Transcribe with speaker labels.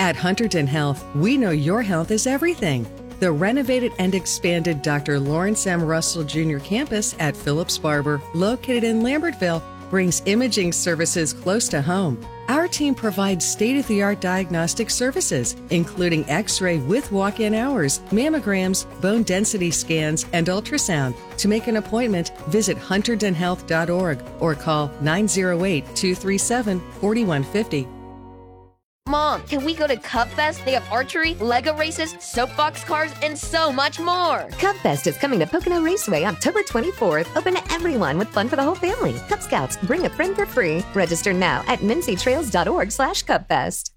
Speaker 1: At Hunterdon Health, we know your health is everything. The renovated and expanded Dr. Lawrence M. Russell Jr. campus at Phillips Barber, located in Lambertville, brings imaging services close to home. Our team provides state-of-the-art diagnostic services, including X-ray with walk-in hours, mammograms, bone density scans, and ultrasound. To make an appointment, visit hunterdonhealth.org or call 908-237-4150.
Speaker 2: Mom, can we go to Cub Fest? They have archery, Lego races, soapbox cars, and so much more.
Speaker 3: Cub Fest is coming to Pocono Raceway October 24th. Open to everyone with fun for the whole family. Cub Scouts, bring a friend for free. Register now at mincytrails.org/cubfest.